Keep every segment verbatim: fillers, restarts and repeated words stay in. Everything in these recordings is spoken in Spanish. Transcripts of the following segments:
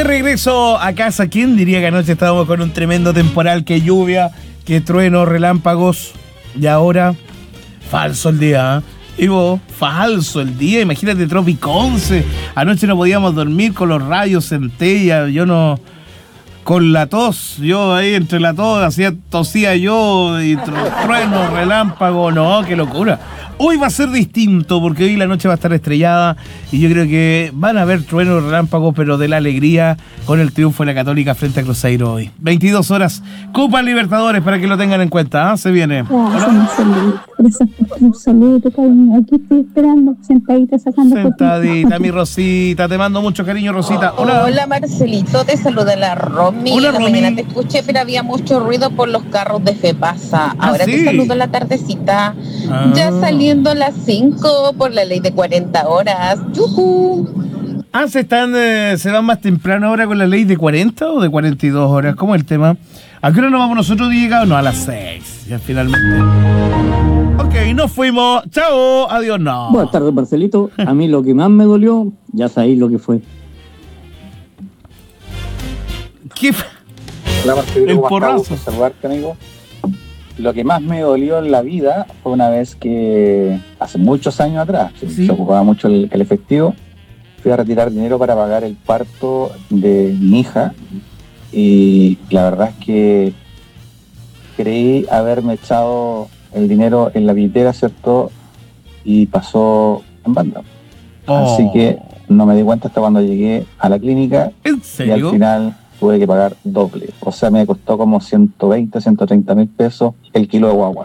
De regreso a casa, ¿quién diría que anoche estábamos con un tremendo temporal? Que lluvia, que trueno, relámpagos. Y ahora, falso el día, ¿eh? Y vos, falso el día. Imagínate Tropiconce. Anoche no podíamos dormir con los rayos centella. Yo no... Con la tos, yo ahí entre la tos, hacía tosía yo y tr- trueno, relámpago, no, qué locura. Hoy va a ser distinto porque hoy la noche va a estar estrellada y yo creo que van a haber truenos, relámpagos, pero de la alegría con el triunfo de la Católica frente a Cruzeiro hoy. veintidós horas, Copa Libertadores para que lo tengan en cuenta, ¿eh? Se viene. Gracias por un saludo, cariño. Aquí estoy esperando, sentadita, sacando Sentadita, mi Rosita, te mando mucho cariño, Rosita. Hola. Hola, Marcelito, te saluda la Romy. Hola, en la Romy. mañana te escuché, pero había mucho ruido por los carros de FEPASA. Ah, Ahora ¿sí? te saludo en la tardecita. Ah. Ya saliendo a las cinco por la ley de cuarenta horas. ¡Yujú! Ah, ¿se están, eh, se van más temprano ahora con la ley de cuarenta o de cuarenta y dos horas? ¿Cómo es el tema? ¿A qué hora nos vamos nosotros, Diego? No, a las seis, ya finalmente. Ok, nos fuimos. Chao, adiós, no. Buenas tardes, Marcelito. A mí lo que más me dolió, ya sabéis lo que fue. ¿Qué fue? Hola, Marcelito, El ¿cómo porrazo. estás? Gusto saludarte, amigo. Lo que más me dolió en la vida fue una vez que, hace muchos años atrás, se- Sí. se ocupaba mucho el, el efectivo, fui a retirar dinero para pagar el parto de mi hija y la verdad es que creí haberme echado el dinero en la billetera, ¿cierto? Y pasó en banda. Oh. Así que no me di cuenta hasta cuando llegué a la clínica ¿En y al serio? final tuve que pagar doble. O sea, me costó como ciento veinte, ciento treinta mil pesos el kilo de guagua.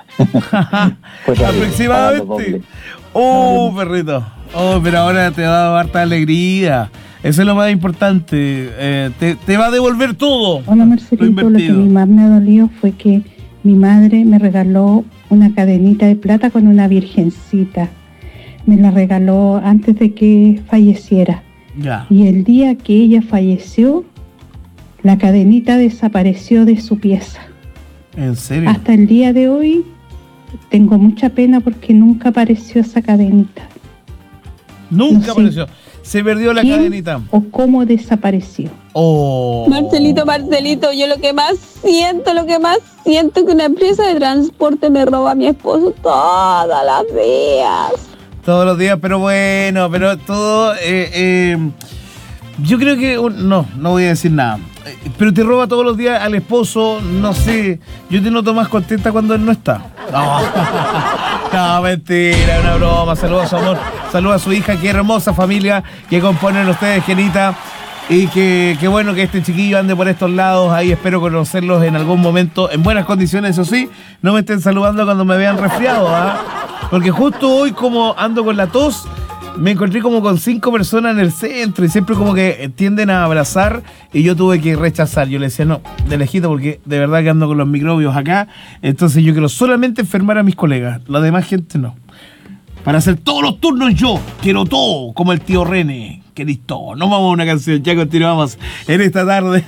Fue terrible, Aproximadamente. pagando doble. Oh, perrito. Oh, pero ahora te ha dado harta alegría. Eso es lo más importante. Eh, te, te va a devolver todo. Hola, Lo Marcelito, lo que invertido. mi más me dolió fue que mi madre me regaló una cadenita de plata con una virgencita. Me la regaló antes de que falleciera. Ya. Y el día que ella falleció, la cadenita desapareció de su pieza. ¿En serio? Hasta el día de hoy tengo mucha pena porque nunca apareció esa cadenita. Nunca no sé. apareció. Se perdió la ¿Quién cadenita. o cómo desapareció? Oh. Marcelito, Marcelito, yo lo que más siento, lo que más siento es que una empresa de transporte me roba a mi esposo todas las días. Todos los días, pero bueno, pero todo... eh, eh, yo creo que... un- no, no voy a decir nada. Eh, Pero te roba todos los días al esposo, no sé. Yo te noto más contenta cuando él no está. No, no, mentira, una broma. Saludos a su amor. Saludos a su hija, qué hermosa familia que componen ustedes, Genita. Y que, que bueno que este chiquillo ande por estos lados. Ahí espero conocerlos en algún momento en buenas condiciones, eso sí. No me estén saludando cuando me vean resfriado, ¿ah? Porque justo hoy, como ando con la tos, me encontré como con cinco personas en el centro y siempre como que tienden a abrazar y yo tuve que rechazar. Yo le decía, no, de lejito, porque de verdad que ando con los microbios acá. Entonces yo quiero solamente enfermar a mis colegas. La demás gente no. Para hacer todos los turnos yo quiero todo, como el tío René. Querís todo. Nos vamos a una canción, ya continuamos en esta tarde.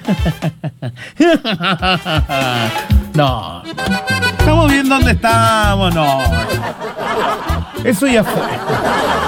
No. Estamos bien dónde estamos, no. Eso ya fue.